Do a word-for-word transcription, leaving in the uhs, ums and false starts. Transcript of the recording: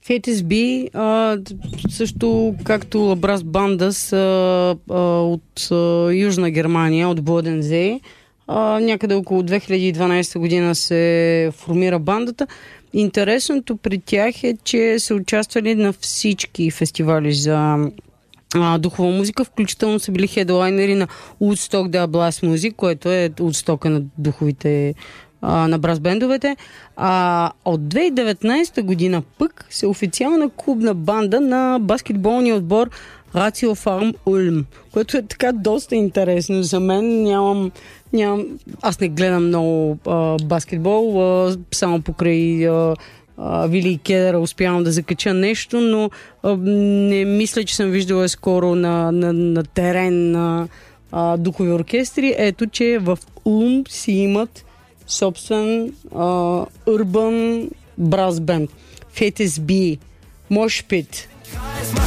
В ес ес би а, също както Брас Банда са а, от а, Южна Германия, от Бодензе. А, някъде около две хиляди и дванадесета година се формира бандата. Интересното при тях е, че са участвали на всички фестивали за а, духова музика, включително са били хедлайнери на Woodstock The Blast Music, което е Woodstock на духовите а, на брас бендовете. А от две хиляди и деветнадесета година пък се официална клубна банда на баскетболния отбор Рацио Фарм Улм, което е така доста интересно за мен. Нямам, нямам аз не гледам много а, баскетбол, а, само покрай а, а, Вили и Кедъра успявам да закача нещо, но а, не мисля, че съм виждала скоро на, на, на терен на а, духови оркестри. Ето, че в Улм си имат собствен а, urban brass band. В ес ес би Mosh Pit.